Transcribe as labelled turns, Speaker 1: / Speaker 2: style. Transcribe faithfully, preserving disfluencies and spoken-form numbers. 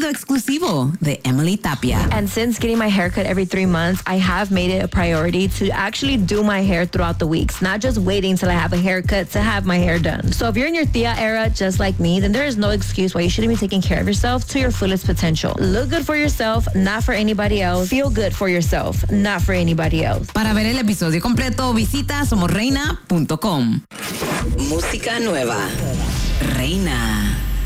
Speaker 1: contenido exclusivo de Emily Tapia.
Speaker 2: And since getting my haircut every three months, I have made it a priority to actually do my hair throughout the weeks, not just waiting till I have a haircut to have my hair done. So if you're in your tía era just like me, then there is no excuse why you shouldn't be taking care of yourself to your fullest potential. Look good for yourself, not for anybody else. Feel good for yourself, not for anybody else.
Speaker 1: Para ver el episodio completo, visita somos reina punto com. Música nueva. Reina.